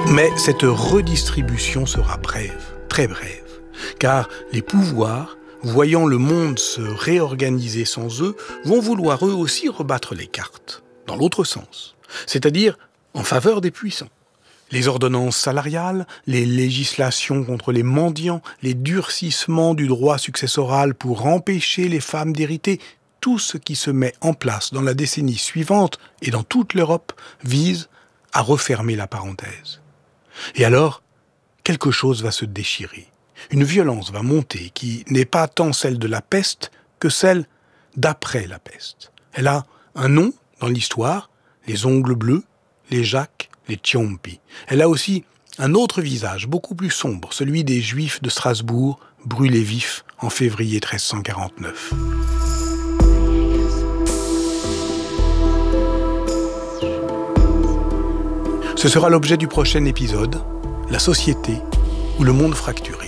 Mais cette redistribution sera brève, très brève, car les pouvoirs, voyant le monde se réorganiser sans eux, vont vouloir eux aussi rebattre les cartes, dans l'autre sens, c'est-à-dire en faveur des puissants. Les ordonnances salariales, les législations contre les mendiants, les durcissements du droit successoral pour empêcher les femmes d'hériter, tout ce qui se met en place dans la décennie suivante et dans toute l'Europe vise à refermer la parenthèse. Et alors, quelque chose va se déchirer. Une violence va monter qui n'est pas tant celle de la peste que celle d'après la peste. Elle a un nom dans l'histoire, les ongles bleus, les Jacques, les Ciompi. Elle a aussi un autre visage, beaucoup plus sombre, celui des Juifs de Strasbourg, brûlés vifs en février 1349. Ce sera l'objet du prochain épisode, la société ou le monde fracturé.